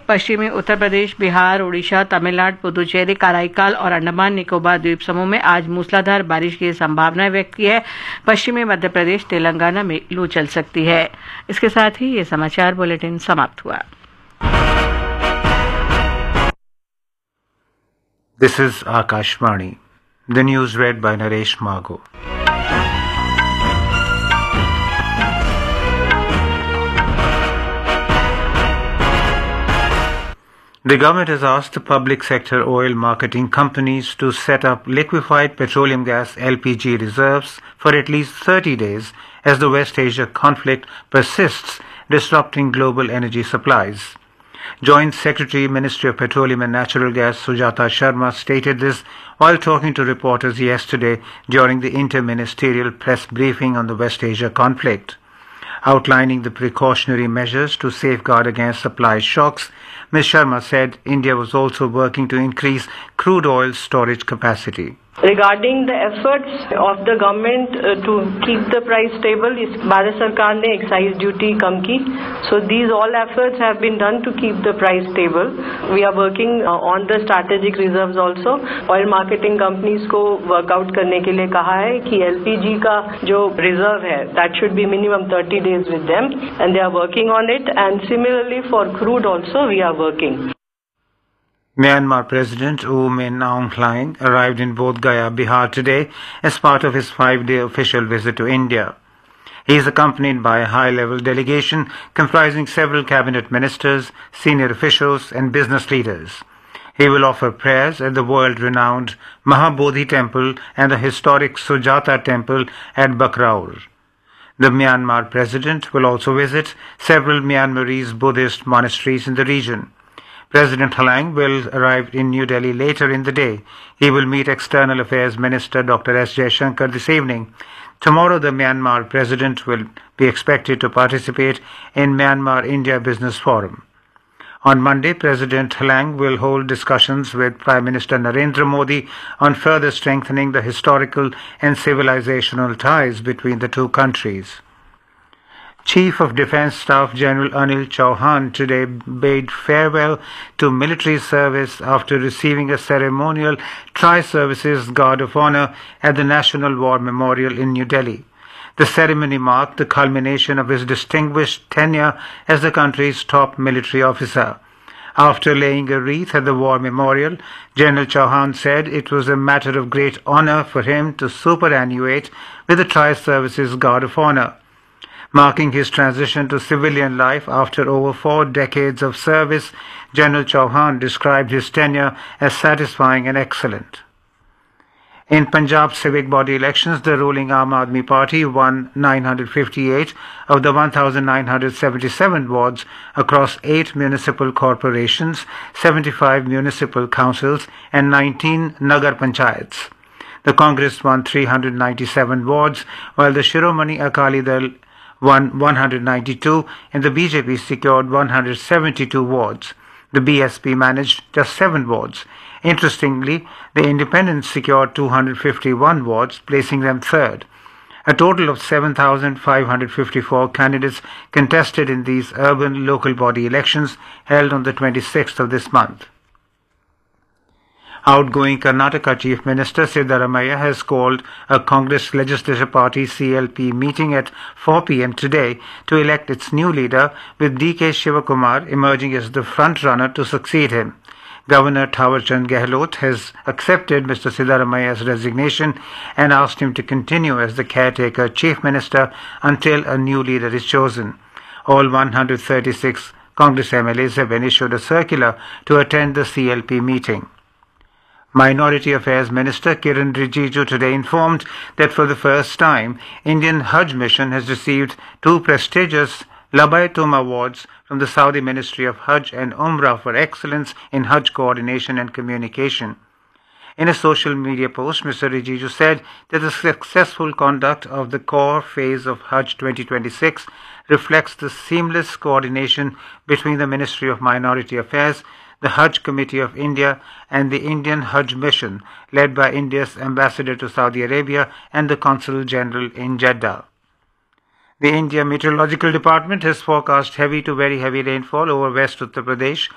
पश्चिमी उत्तर प्रदेश, बिहार, उड़ीसा, तमिलनाडु, पुदुचेरी, कराईकाल और अंडमान निकोबार द्वीप समूह में आज मूसलाधार बारिश की संभावना व्यक्त की है। पश्चिमी मध्य प्रदेश, तेलंगाना में लू चल सकती है। इसके साथ ही ये समाचार बुलेटिन समाप्त हुआ। This is Akashvani. The news read by Naresh Mago. The government has asked the public sector oil marketing companies to set up liquefied petroleum gas LPG reserves for at least 30 days as the West Asia conflict persists, disrupting global energy supplies. Joint Secretary, Ministry of Petroleum and Natural Gas Sujata Sharma stated this while talking to reporters yesterday during the inter-ministerial press briefing on the West Asia conflict. Outlining the precautionary measures to safeguard against supply shocks, Ms. Sharma said India was also working to increase crude oil storage capacity. Regarding the efforts of the government to keep the price stable, Bharat Sarkar ने excise duty कम की. So these all efforts have been done to keep the price stable. We are working on the strategic reserves also. Oil marketing companies को workout करने के लिए कहा है कि LPG का जो reserve है, that should be minimum 30 days with them, and they are working on it. And similarly for crude also we are working. Myanmar President U Min Aung Hlaing arrived in Bodh Gaya, Bihar today as part of his 5-day official visit to India. He is accompanied by a high-level delegation comprising several cabinet ministers, senior officials and business leaders. He will offer prayers at the world-renowned Mahabodhi Temple and the historic Sujata Temple at Bakraur. The Myanmar President will also visit several Myanmarese Buddhist monasteries in the region. President Hlaing will arrive in New Delhi later in the day. He will meet External Affairs Minister Dr. S. Jaishankar this evening. Tomorrow, the Myanmar President will be expected to participate in Myanmar-India Business Forum. On Monday, President Hlaing will hold discussions with Prime Minister Narendra Modi on further strengthening the historical and civilizational ties between the two countries. Chief of Defence Staff General Anil Chauhan today bade farewell to military service after receiving a ceremonial Tri-Services Guard of Honour at the National War Memorial in New Delhi. The ceremony marked the culmination of his distinguished tenure as the country's top military officer. After laying a wreath at the War Memorial, General Chauhan said it was a matter of great honour for him to superannuate with the Tri-Services Guard of Honour. Marking his transition to civilian life after over 4 decades of service, General Chauhan described his tenure as satisfying and excellent. In Punjab civic body elections, the ruling Aam Aadmi Party won 958 of the 1,977 wards across 8 municipal corporations, 75 municipal councils and 19 Nagar Panchayats. The Congress won 397 wards, while the Shiromani Akali Dal won 192 and the BJP secured 172 wards. The BSP managed just 7 wards. Interestingly, the independents secured 251 wards, placing them third. A total of 7,554 candidates contested in these urban local body elections held on the 26th of this month. Outgoing Karnataka Chief Minister Siddaramaiah has called a Congress Legislative Party CLP meeting at 4 p.m. today to elect its new leader, with D.K. Shivakumar emerging as the front-runner to succeed him. Governor Thawarchand Gehlot has accepted Mr. Siddaramaiah's resignation and asked him to continue as the caretaker Chief Minister until a new leader is chosen. All 136 Congress MLAs have been issued a circular to attend the CLP meeting. Minority Affairs Minister Kiren Rijiju today informed that for the first time, Indian Hajj Mission has received 2 prestigious Labaitum Awards from the Saudi Ministry of Hajj and Umrah for excellence in Hajj coordination and communication. In a social media post, Mr. Rijiju said that the successful conduct of the core phase of Hajj 2026 reflects the seamless coordination between the Ministry of Minority Affairs, the Hajj Committee of India and the Indian Hajj Mission, led by India's ambassador to Saudi Arabia and the Consul General in Jeddah. The India Meteorological Department has forecast heavy to very heavy rainfall over West Uttar Pradesh,